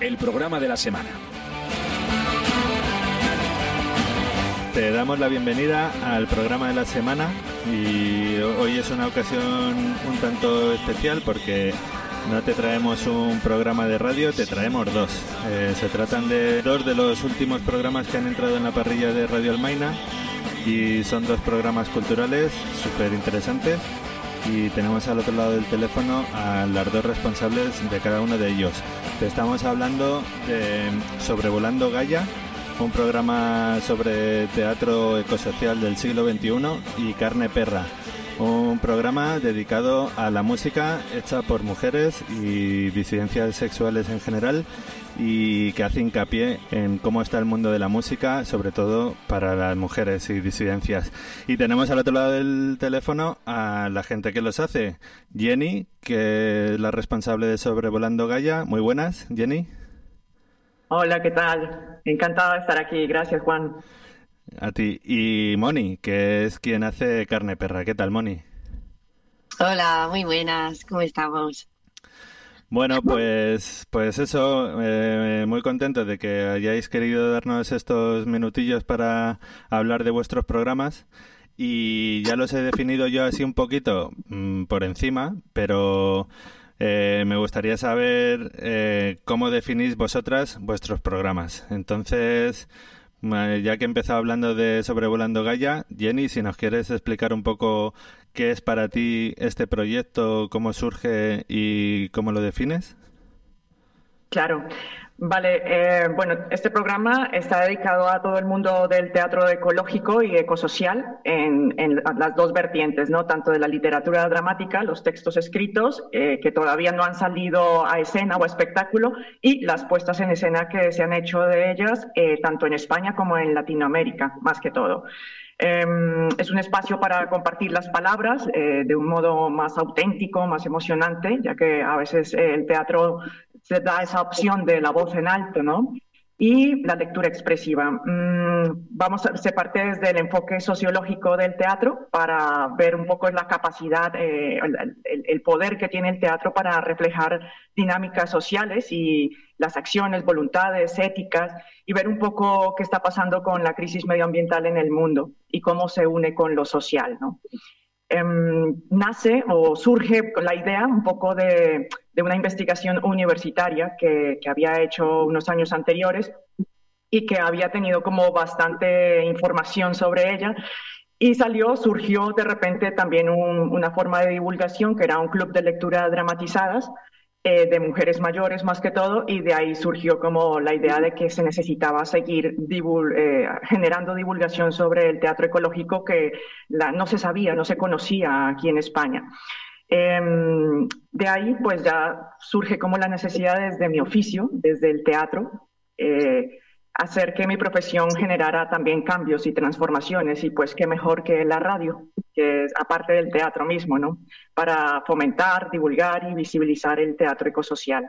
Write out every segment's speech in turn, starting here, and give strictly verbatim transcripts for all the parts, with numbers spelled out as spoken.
el programa de la semana. Te damos la bienvenida al programa de la semana y hoy es una ocasión un tanto especial porque no te traemos un programa de radio, te traemos dos. Eh, se tratan de dos de los últimos programas que han entrado en la parrilla de Radio Almaina y son dos programas culturales súper interesantes y tenemos al otro lado del teléfono a las dos responsables de cada uno de ellos. Te estamos hablando de Sobrevolando Gaia, un programa sobre teatro ecosocial del siglo veintiuno, y Carne Perra, un programa dedicado a la música hecha por mujeres y disidencias sexuales en general y que hace hincapié en cómo está el mundo de la música, sobre todo para las mujeres y disidencias. Y tenemos al otro lado del teléfono a la gente que los hace. Jenny, que es la responsable de Sobrevolando Gaia. Muy buenas, Jenny. Hola, ¿qué tal? Encantada de estar aquí. Gracias, Juan. A ti. Y Moni, que es quien hace Carne Perra. ¿Qué tal, Moni? Hola, muy buenas. ¿Cómo estamos? Bueno, pues pues eso, eh, muy contento de que hayáis querido darnos estos minutillos para hablar de vuestros programas. Y ya los he definido yo así un poquito mmm, por encima, pero... Eh, me gustaría saber eh, cómo definís vosotras vuestros programas. Entonces, ya que he empezado hablando de Sobrevolando Gaia, Jenny, si nos quieres explicar un poco qué es para ti este proyecto, cómo surge y cómo lo defines. Claro. Vale, eh, bueno, este programa está dedicado a todo el mundo del teatro ecológico y ecosocial en, en las dos vertientes, ¿no? Tanto de la literatura dramática, los textos escritos eh, que todavía no han salido a escena o a espectáculo, y las puestas en escena que se han hecho de ellas, eh, tanto en España como en Latinoamérica, más que todo. Eh, es un espacio para compartir las palabras eh, de un modo más auténtico, más emocionante, ya que a veces eh, el teatro se da esa opción de la voz en alto, ¿no? Y la lectura expresiva. Mm, vamos a se parte desde el enfoque sociológico del teatro para ver un poco la capacidad, eh, el, el, el poder que tiene el teatro para reflejar dinámicas sociales y las acciones, voluntades, éticas, y ver un poco qué está pasando con la crisis medioambiental en el mundo y cómo se une con lo social, ¿no? Eh, nace o surge la idea un poco de, de una investigación universitaria que, que había hecho unos años anteriores y que había tenido como bastante información sobre ella, y salió, surgió de repente también un, una forma de divulgación que era un club de lectura dramatizadas eh, de mujeres mayores más que todo, y de ahí surgió como la idea de que se necesitaba seguir divul eh, generando divulgación sobre el teatro ecológico que la, no se sabía, no se conocía aquí en España. Eh, de ahí pues ya surge como la necesidad desde mi oficio, desde el teatro, eh, hacer que mi profesión generara también cambios y transformaciones, y pues qué mejor que la radio, que es aparte del teatro mismo, ¿no? Para fomentar, divulgar y visibilizar el teatro ecosocial.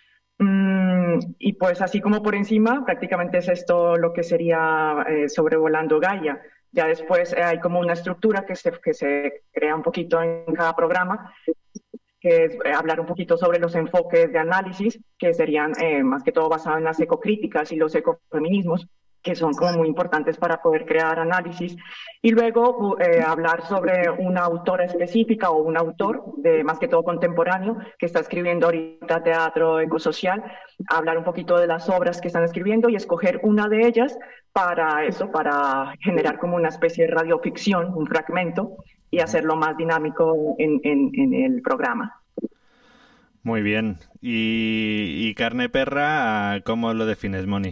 Mm, y pues así como por encima, prácticamente es esto lo que sería eh, Sobrevolando Gaia. Ya después eh, hay como una estructura que se, que se crea un poquito en cada programa, que es eh, hablar un poquito sobre los enfoques de análisis, que serían eh, más que todo basados en las ecocríticas y los ecofeminismos, que son como muy importantes para poder crear análisis. Y luego eh, hablar sobre una autora específica o un autor, de más que todo contemporáneo, que está escribiendo ahorita teatro ecosocial, hablar un poquito de las obras que están escribiendo y escoger una de ellas para eso, para generar como una especie de radioficción, un fragmento, y hacerlo más dinámico en, en, en el programa. Muy bien. ¿Y, y Carne Perra, cómo lo defines, Moni?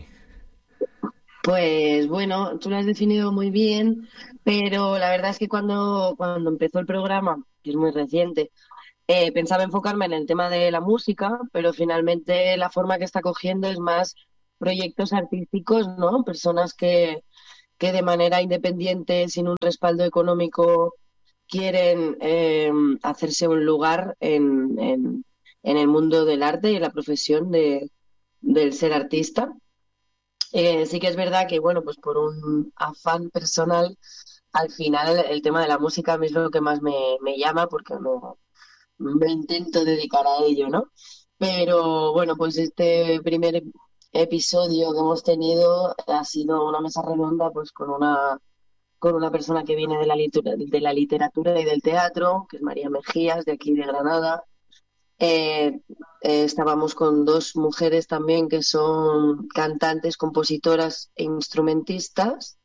Pues bueno, tú lo has definido muy bien, pero la verdad es que cuando, cuando empezó el programa, que es muy reciente, eh, pensaba enfocarme en el tema de la música, pero finalmente la forma que está cogiendo es más proyectos artísticos, ¿no? Personas que, que de manera independiente, sin un respaldo económico, quieren eh, hacerse un lugar en, en, en el mundo del arte y en la profesión de, del ser artista. Eh, sí que es verdad que, bueno, pues por un afán personal, al final el tema de la música a mí es lo que más me, me llama, porque me, me intento dedicar a ello, ¿no? Pero bueno, pues este primer episodio que hemos tenido ha sido una mesa redonda pues con una, con una persona que viene de la, litura- de la literatura y del teatro, que es María Mejías, de aquí de Granada. Eh, eh, estábamos con dos mujeres también que son cantantes, compositoras e instrumentistas.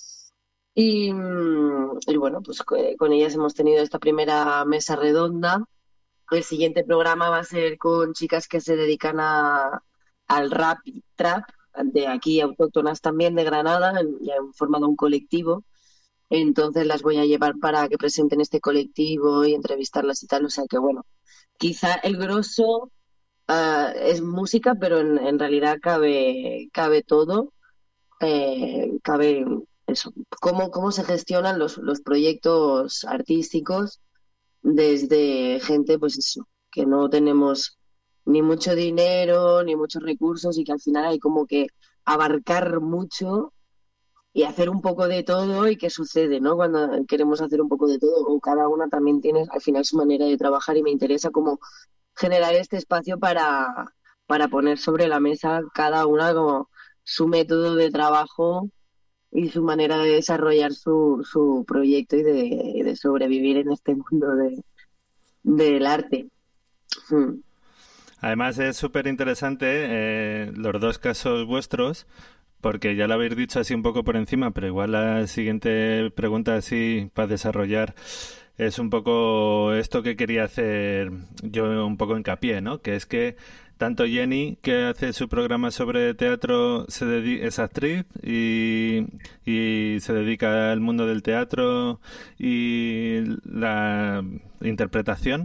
Y, mm, y bueno, pues co- con ellas hemos tenido esta primera mesa redonda. El siguiente programa va a ser con chicas que se dedican a, al rap y trap, de aquí autóctonas también de Granada, en- ya han formado un colectivo. Entonces las voy a llevar para que presenten este colectivo y entrevistarlas y tal. O sea que bueno, quizá el grosso ah, es música, pero en, en realidad cabe, cabe todo. Eh, cabe eso, cómo, cómo se gestionan los, los proyectos artísticos desde gente, pues eso, que no tenemos ni mucho dinero, ni muchos recursos y que al final hay como que abarcar mucho y hacer un poco de todo y qué sucede, ¿no? Cuando queremos hacer un poco de todo o cada una también tiene al final su manera de trabajar y me interesa como generar este espacio para, para poner sobre la mesa cada una como su método de trabajo y su manera de desarrollar su, su proyecto y de, y de sobrevivir en este mundo de, del arte. Mm. Además es súper interesante eh, los dos casos vuestros, porque ya lo habéis dicho así un poco por encima, pero igual la siguiente pregunta así para desarrollar es un poco esto que quería hacer yo un poco hincapié, ¿no? Que es que tanto Jenny, que hace su programa sobre teatro, se dedi- es actriz y, y se dedica al mundo del teatro y la interpretación.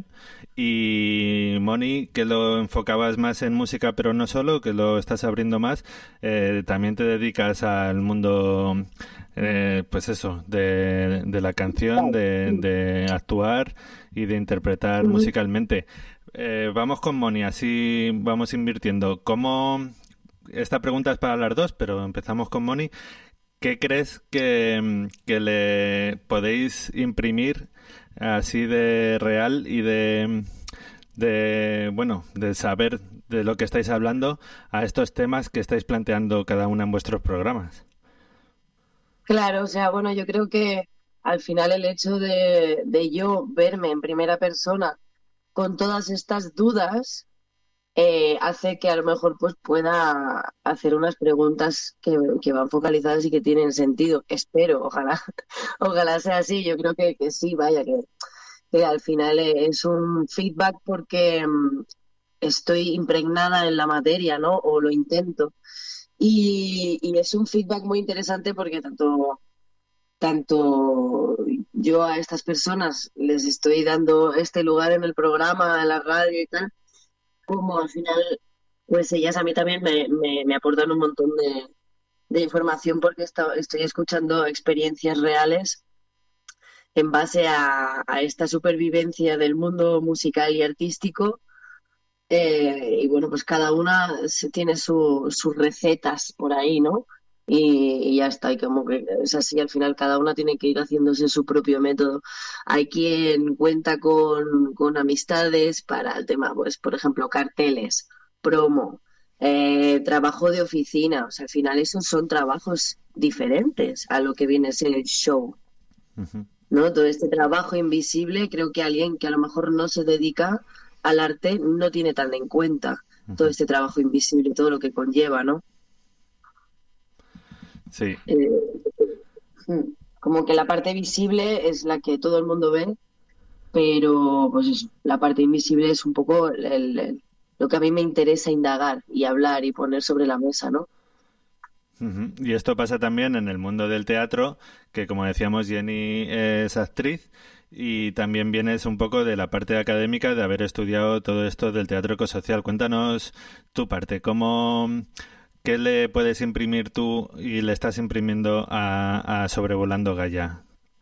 Y Moni, que lo enfocabas más en música, pero no solo, que lo estás abriendo más, eh, también te dedicas al mundo, eh, pues eso, de, de la canción, de, de actuar y de interpretar Ujú. musicalmente. Eh, vamos con Moni, así vamos invirtiendo. ¿Cómo? Esta pregunta es para las dos, pero empezamos con Moni. ¿Qué crees que, que le podéis imprimir así de real y de, de, bueno, de saber de lo que estáis hablando a estos temas que estáis planteando cada una en vuestros programas? Claro, o sea, bueno, yo creo que al final el hecho de, de yo verme en primera persona con todas estas dudas eh, hace que a lo mejor pues pueda hacer unas preguntas que, que van focalizadas y que tienen sentido. Espero, ojalá, ojalá sea así. Yo creo que, que sí, vaya, que, que al final eh, es un feedback porque mm, estoy impregnada en la materia, ¿no? O lo intento. Y, y es un feedback muy interesante porque tanto, tanto yo a estas personas les estoy dando este lugar en el programa, en la radio y tal, como al final, pues ellas a mí también me, me, me aportan un montón de, de información porque está- estoy escuchando experiencias reales en base a, a esta supervivencia del mundo musical y artístico. Eh, y bueno, pues cada una se- tiene su- sus recetas por ahí, ¿no? Y, y ya está, y como que es así, al final cada una tiene que ir haciéndose su propio método. Hay quien cuenta con, con amistades para el tema, pues, por ejemplo, carteles, promo, eh, trabajo de oficina, o sea, al final esos son trabajos diferentes a lo que viene a ser el show, Ujú, ¿no? Todo este trabajo invisible, creo que alguien que a lo mejor no se dedica al arte no tiene tan en cuenta todo ujú. este trabajo invisible, todo lo que conlleva, ¿no? Sí. Eh, hmm, Como que la parte visible es la que todo el mundo ve, pero pues eso, la parte invisible es un poco el- el- lo que a mí me interesa indagar y hablar y poner sobre la mesa, ¿no? Ujú. Y esto pasa también en el mundo del teatro, que como decíamos, Jenny es actriz y también vienes un poco de la parte académica de haber estudiado todo esto del teatro ecosocial. Cuéntanos tu parte, ¿cómo, qué le puedes imprimir tú y le estás imprimiendo a, a Sobrevolando Gaia?